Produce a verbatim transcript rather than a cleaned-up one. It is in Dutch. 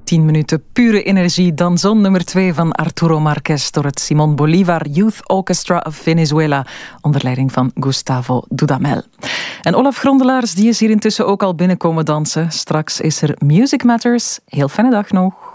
tien minuten pure energie. Danzón nummer twee van Arturo Márquez door het Simón Bolívar Youth Orchestra of Venezuela onder leiding van Gustavo Dudamel. En Olaf Grondelaars die is hier intussen ook al binnenkomen dansen. Straks is er Music Matters. Heel fijne dag nog.